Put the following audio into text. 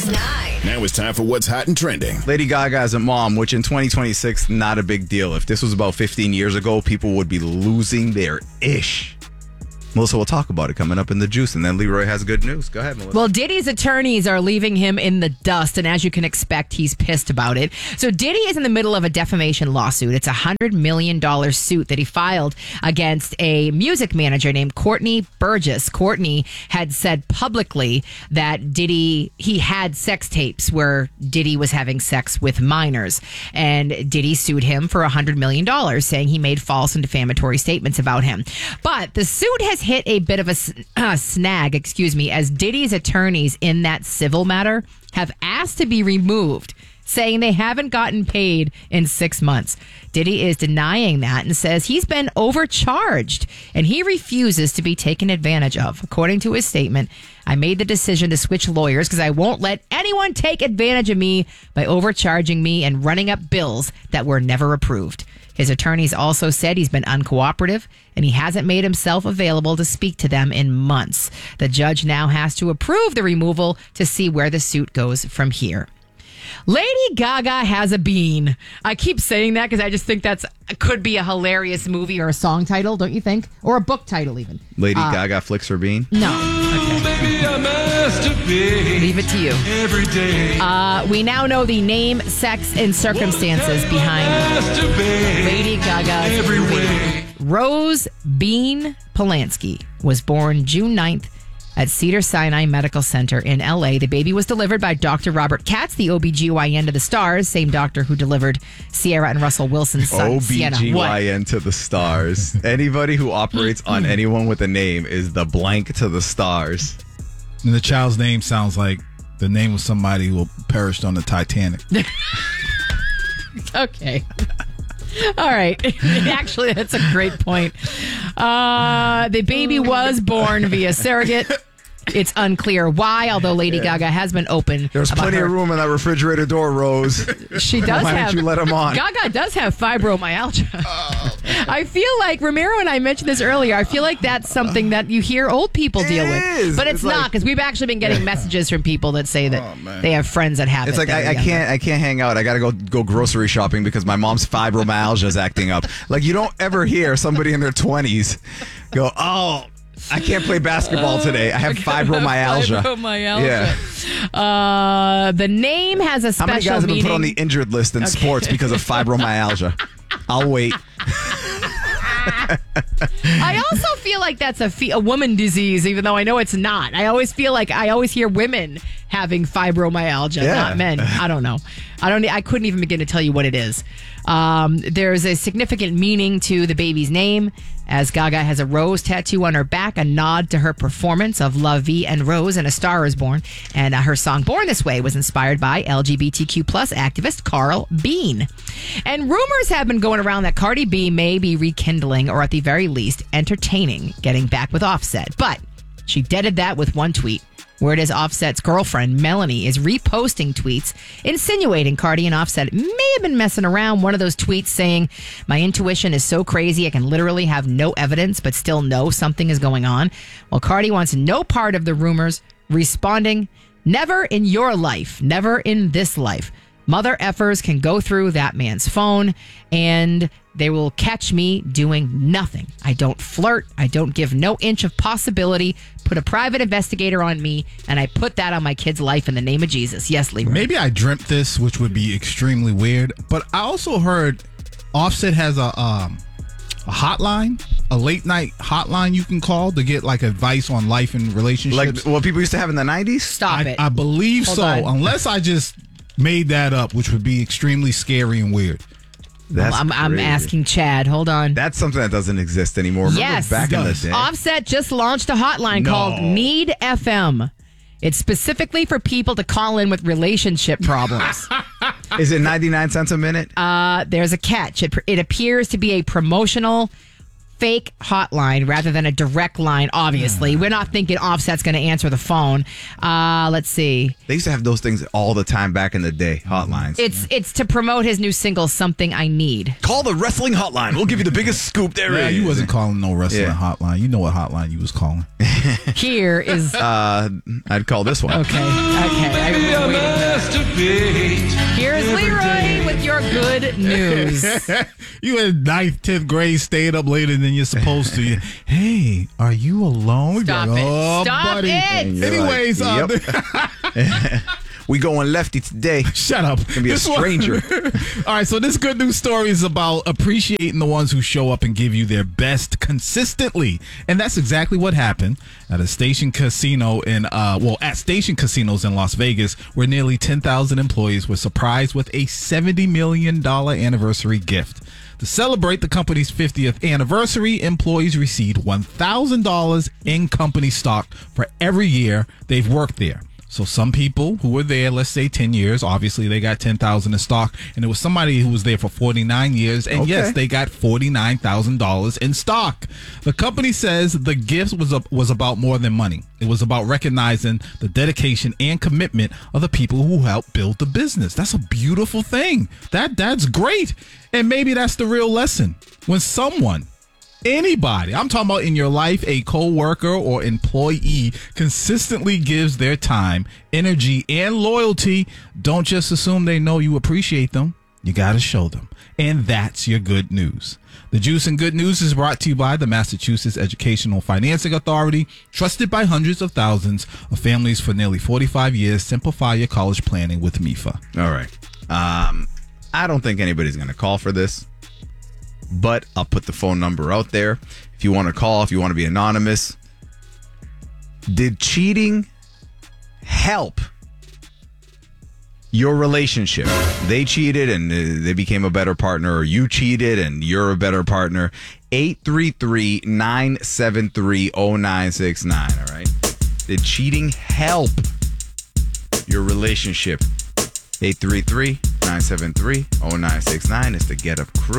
Kiss 9. Now it's time for what's hot and trending. Lady Gaga as a mom, which in 2026, not a big deal. If this was about 15 years ago, people would be losing their ish. Melissa will talk about it coming up in the juice, and then Leroy has good news. Go ahead, Melissa. Well, Diddy's attorneys are leaving him in the dust, and as you can expect, he's pissed about it. So Diddy is in the middle of a defamation lawsuit. It's a $100 million suit that he filed against a music manager named Courtney Burgess. Courtney had said publicly that he had sex tapes where Diddy was having sex with minors, and Diddy sued him for $100 million, saying he made false and defamatory statements about him. But the suit has hit a bit of a snag, as Diddy's attorneys in that civil matter have asked to be removed, saying they haven't gotten paid in 6 months. Diddy is denying that and says he's been overcharged and he refuses to be taken advantage of. According to his statement, I made the decision to switch lawyers because I won't let anyone take advantage of me by overcharging me and running up bills that were never approved. His attorneys also said he's been uncooperative and he hasn't made himself available to speak to them in months. The judge now has to approve the removal to see where the suit goes from here. Lady Gaga has a bean. I keep saying that because I just think could be a hilarious movie or a song title, don't you think? Or a book title even. Lady Gaga flicks her bean? No. Okay. Leave it to you. Every day. We now know the name, sex, and circumstances behind Lady Gaga's movie. Rose Bean Polanski was born June 9th at Cedars-Sinai Medical Center in L.A. The baby was delivered by Dr. Robert Katz, the OBGYN to the stars, same doctor who delivered Sierra and Russell Wilson's son, Sienna. OBGYN to the stars. Anybody who operates on anyone with a name is the blank to the stars. And the child's name sounds like the name of somebody who perished on the Titanic. Okay. All right. Actually, that's a great point. The baby was born via surrogate. It's unclear why, although Lady Gaga has been open. There's plenty of room in that refrigerator door, Rose. She does Why have. don't you let him on? Gaga does have fibromyalgia. I feel like Ramiro and I mentioned this earlier. I feel like that's something that you hear old people deal with, but it's not, because we've actually been getting messages from people that say that they have friends that have it. It's like I can't hang out. I got to go grocery shopping because my mom's fibromyalgia is acting up. Like, you don't ever hear somebody in their 20s go, "Oh, I can't play basketball today. I have fibromyalgia." Yeah. The name has a special meaning. How many guys have been put on the meaning. injured list in sports because of fibromyalgia? I'll wait. I also feel like that's a woman disease, even though I know it's not. I always feel like I always hear women having fibromyalgia, not men. I don't know. I couldn't even begin to tell you what it is. There's a significant meaning to the baby's name, as Gaga has a rose tattoo on her back, a nod to her performance of La Vie en Rose and A Star Is Born. And her song Born This Way was inspired by LGBTQ plus activist Carl Bean. And rumors have been going around that Cardi B may be rekindling, or at the very least, entertaining getting back with Offset. But she deaded that with one tweet, where it is Offset's girlfriend, Melanie, is reposting tweets insinuating Cardi and Offset may have been messing around. One of those tweets saying, "My intuition is so crazy I can literally have no evidence but still know something is going on." Well, Cardi wants no part of the rumors, responding, "Never in your life, never in this life. Mother effers can go through that man's phone and they will catch me doing nothing. I don't flirt. I don't give no inch of possibility. Put a private investigator on me, and I put that on my kid's life in the name of Jesus." Yes, Leroy. Maybe I dreamt this, which would be extremely weird. But I also heard Offset has a hotline, a late night hotline you can call to get like advice on life and relationships. Like what people used to have in the 90s? Stop it. I believe Hold so, on. unless I just made that up, which would be extremely scary and weird. I'm asking Chad. Hold on. That's something that doesn't exist anymore. Remember Yes. back in the day? Offset just launched a hotline called Need FM. It's specifically for people to call in with relationship problems. Is it 99 cents a minute? There's a catch. It appears to be a promotional fake hotline rather than a direct line, obviously. We're not thinking Offset's going to answer the phone. Let's see. They used to have those things all the time back in the day, hotlines. It's to promote his new single, Something I Need. Call the wrestling hotline. We'll give you the biggest scoop there is. Yeah, you wasn't calling no wrestling hotline. You know what hotline you was calling. Here is... I'd call this one. Okay. I've been waiting. Here's Leroy with your good news. You in 9th, 10th grade, staying up later than you're supposed to. Hey, are you alone? Stop You're it. like, oh, Stop buddy. it. You're Anyways, yep. We going lefty today. shut up. Gonna be a stranger. All right, so this good news story is about appreciating the ones who show up and give you their best consistently, and that's exactly what happened at a station casino at station casinos in Las Vegas, where nearly 10,000 employees were surprised with a $70 million anniversary gift. To celebrate the company's 50th anniversary, employees received $1,000 in company stock for every year they've worked there. So some people who were there, let's say 10 years, obviously they got $10,000 in stock, and there was somebody who was there for 49 years, and yes, they got $49,000 in stock. The company says the gift was about more than money. It was about recognizing the dedication and commitment of the people who helped build the business. That's a beautiful thing. That's great. And maybe that's the real lesson. When someone, anybody, I'm talking about in your life, a co-worker or employee consistently gives their time, energy, and loyalty, don't just assume they know you appreciate them. You got to show them. And that's your good news. The Juice and Good News is brought to you by the Massachusetts Educational Financing Authority, trusted by hundreds of thousands of families for nearly 45 years. Simplify your college planning with MIFA. All right. I don't think anybody's going to call for this, but I'll put the phone number out there. If you want to call, if you want to be anonymous. Did cheating help your relationship? They cheated and they became a better partner, or you cheated and you're a better partner. 833-973-0969, all right? Did cheating help your relationship? 833-973-0969 is the Get Up Crew.